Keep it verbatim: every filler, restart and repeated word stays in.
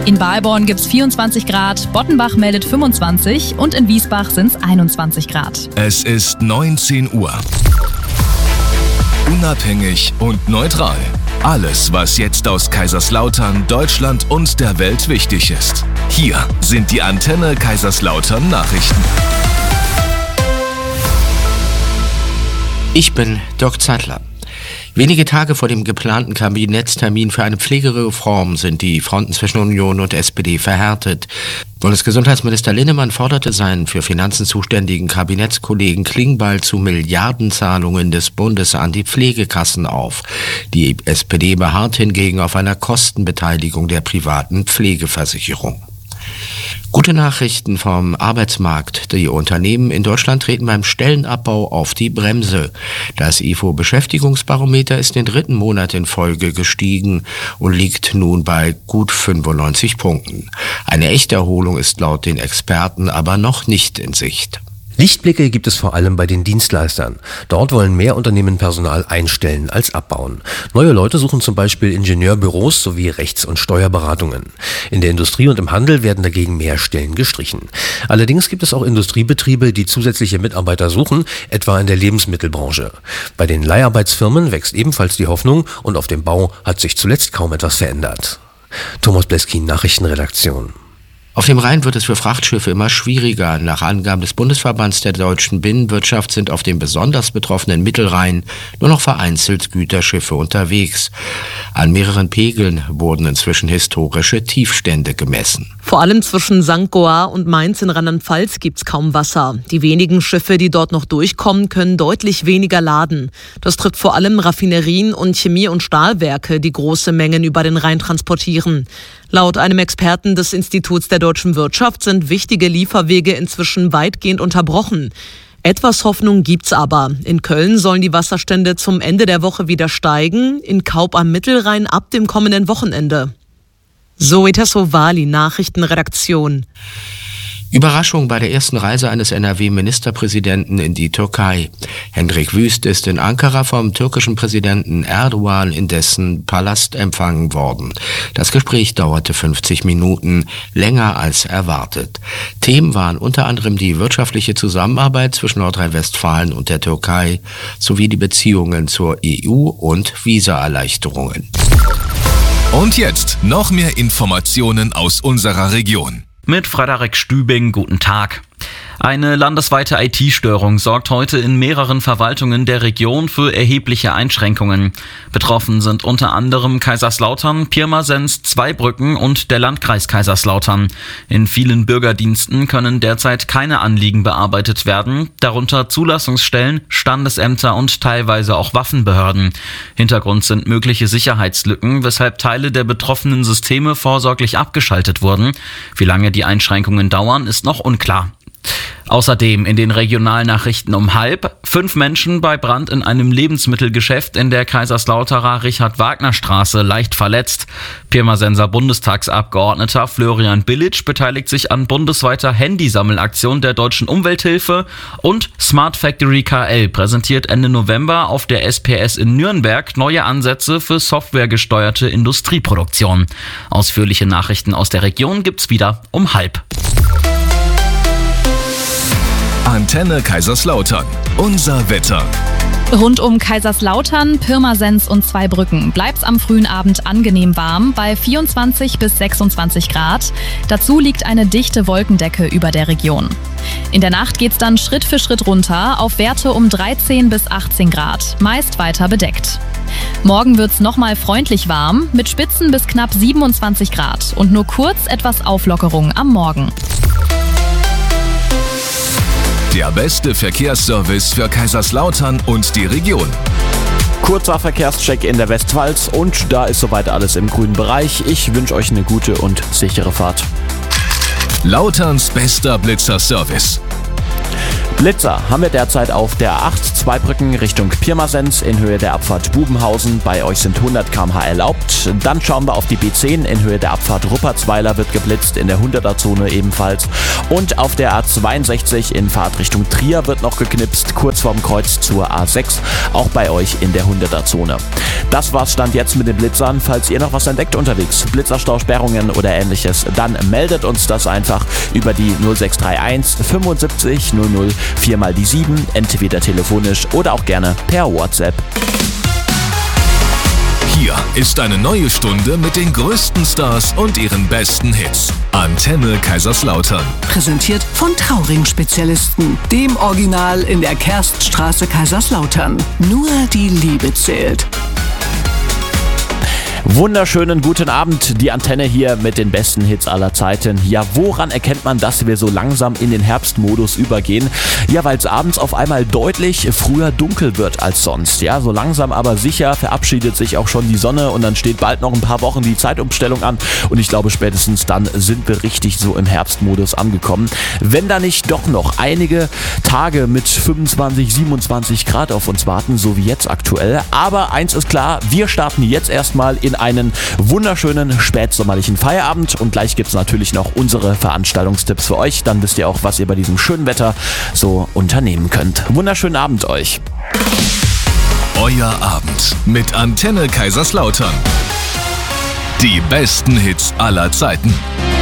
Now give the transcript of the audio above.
In Balborn gibt es vierundzwanzig Grad, Bottenbach meldet fünfundzwanzig und in Wiesbach sind es einundzwanzig Grad. Es ist neunzehn Uhr. Unabhängig und neutral. Alles, was jetzt aus Kaiserslautern, Deutschland und der Welt wichtig ist. Hier sind die Antenne Kaiserslautern Nachrichten. Ich bin Dirk Zeitler. Wenige Tage vor dem geplanten Kabinettstermin für eine Pflegereform sind die Fronten zwischen Union und S P D verhärtet. Bundesgesundheitsminister Linnemann forderte seinen für Finanzen zuständigen Kabinettskollegen Klingbeil zu Milliardenzahlungen des Bundes an die Pflegekassen auf. Die S P D beharrt hingegen auf einer Kostenbeteiligung der privaten Pflegeversicherung. Gute Nachrichten vom Arbeitsmarkt. Die Unternehmen in Deutschland treten beim Stellenabbau auf die Bremse. Das I F O-Beschäftigungsbarometer ist den dritten Monat in Folge gestiegen und liegt nun bei gut fünfundneunzig Punkten. Eine echte Erholung ist laut den Experten aber noch nicht in Sicht. Lichtblicke gibt es vor allem bei den Dienstleistern. Dort wollen mehr Unternehmen Personal einstellen als abbauen. Neue Leute suchen zum Beispiel Ingenieurbüros sowie Rechts- und Steuerberatungen. In der Industrie und im Handel werden dagegen mehr Stellen gestrichen. Allerdings gibt es auch Industriebetriebe, die zusätzliche Mitarbeiter suchen, etwa in der Lebensmittelbranche. Bei den Leiharbeitsfirmen wächst ebenfalls die Hoffnung und auf dem Bau hat sich zuletzt kaum etwas verändert. Thomas Bleskin, Nachrichtenredaktion. Auf dem Rhein wird es für Frachtschiffe immer schwieriger. Nach Angaben des Bundesverbands der deutschen Binnenwirtschaft sind auf dem besonders betroffenen Mittelrhein nur noch vereinzelt Güterschiffe unterwegs. An mehreren Pegeln wurden inzwischen historische Tiefstände gemessen. Vor allem zwischen Sankt Goar und Mainz in Rheinland-Pfalz gibt's kaum Wasser. Die wenigen Schiffe, die dort noch durchkommen, können deutlich weniger laden. Das trifft vor allem Raffinerien und Chemie- und Stahlwerke, die große Mengen über den Rhein transportieren. Laut einem Experten des Instituts der deutschen Wirtschaft sind wichtige Lieferwege inzwischen weitgehend unterbrochen. Etwas Hoffnung gibt's aber. In Köln sollen die Wasserstände zum Ende der Woche wieder steigen, in Kaub am Mittelrhein ab dem kommenden Wochenende. Zoe Tassovali, Nachrichtenredaktion. Überraschung bei der ersten Reise eines N R W-Ministerpräsidenten in die Türkei. Hendrik Wüst ist in Ankara vom türkischen Präsidenten Erdogan in dessen Palast empfangen worden. Das Gespräch dauerte fünfzig Minuten, länger als erwartet. Themen waren unter anderem die wirtschaftliche Zusammenarbeit zwischen Nordrhein-Westfalen und der Türkei sowie die Beziehungen zur E U und Visaerleichterungen. Und jetzt noch mehr Informationen aus unserer Region. Mit Frederik Stübing, guten Tag. Eine landesweite I T-Störung sorgt heute in mehreren Verwaltungen der Region für erhebliche Einschränkungen. Betroffen sind unter anderem Kaiserslautern, Pirmasens, Zweibrücken und der Landkreis Kaiserslautern. In vielen Bürgerdiensten können derzeit keine Anliegen bearbeitet werden, darunter Zulassungsstellen, Standesämter und teilweise auch Waffenbehörden. Hintergrund sind mögliche Sicherheitslücken, weshalb Teile der betroffenen Systeme vorsorglich abgeschaltet wurden. Wie lange die Einschränkungen dauern, ist noch unklar. Außerdem in den Regionalnachrichten um halb, fünf Menschen bei Brand in einem Lebensmittelgeschäft in der Kaiserslauterer Richard-Wagner-Straße leicht verletzt. Pirmasenser Bundestagsabgeordneter Florian Billitsch beteiligt sich an bundesweiter Handysammelaktion der Deutschen Umwelthilfe und Smart Factory K L präsentiert Ende November auf der S P S in Nürnberg neue Ansätze für softwaregesteuerte Industrieproduktion. Ausführliche Nachrichten aus der Region gibt's wieder um halb. Antenne Kaiserslautern. Unser Wetter. Rund um Kaiserslautern, Pirmasens und Zweibrücken bleibt's am frühen Abend angenehm warm bei vierundzwanzig bis sechsundzwanzig Grad. Dazu liegt eine dichte Wolkendecke über der Region. In der Nacht geht's dann Schritt für Schritt runter auf Werte um dreizehn bis achtzehn Grad, meist weiter bedeckt. Morgen wird's nochmal freundlich warm mit Spitzen bis knapp siebenundzwanzig Grad und nur kurz etwas Auflockerung am Morgen. Der beste Verkehrsservice für Kaiserslautern und die Region. Kurzer Verkehrscheck in der Westpfalz und da ist soweit alles im grünen Bereich. Ich wünsche euch eine gute und sichere Fahrt. Lauterns bester Blitzerservice. Blitzer haben wir derzeit auf der A acht Zweibrücken Richtung Pirmasens in Höhe der Abfahrt Bubenhausen. Bei euch sind hundert Kilometer pro Stunde erlaubt. Dann schauen wir auf die B zehn in Höhe der Abfahrt Ruppertsweiler, wird geblitzt, in der hunderter-Zone ebenfalls. Und auf der A zweiundsechzig in Fahrtrichtung Trier wird noch geknipst, kurz vorm Kreuz zur A sechs, auch bei euch in der hunderter-Zone. Das war's Stand jetzt mit den Blitzern. Falls ihr noch was entdeckt unterwegs, Blitzerstausperrungen oder ähnliches, dann meldet uns das einfach über die null sechs drei eins fünfundsiebzig null null vier mal die sieben, entweder telefonisch oder auch gerne per WhatsApp. Hier ist eine neue Stunde mit den größten Stars und ihren besten Hits. Antenne Kaiserslautern. Präsentiert von Trauring-Spezialisten, dem Original in der Kerststraße Kaiserslautern. Nur die Liebe zählt. Wunderschönen guten Abend, die Antenne hier mit den besten Hits aller Zeiten. Ja, woran erkennt man, dass wir so langsam in den Herbstmodus übergehen? Ja, weil es abends auf einmal deutlich früher dunkel wird als sonst. Ja, so langsam aber sicher verabschiedet sich auch schon die Sonne und dann steht bald noch ein paar Wochen die Zeitumstellung an und ich glaube spätestens dann sind wir richtig so im Herbstmodus angekommen. Wenn da nicht doch noch einige Tage mit fünfundzwanzig, siebenundzwanzig Grad auf uns warten, so wie jetzt aktuell. Aber eins ist klar, wir starten jetzt erstmal in einen wunderschönen spätsommerlichen Feierabend und gleich gibt es natürlich noch unsere Veranstaltungstipps für euch. Dann wisst ihr auch, was ihr bei diesem schönen Wetter so unternehmen könnt. Wunderschönen Abend euch. Euer Abend mit Antenne Kaiserslautern. Die besten Hits aller Zeiten.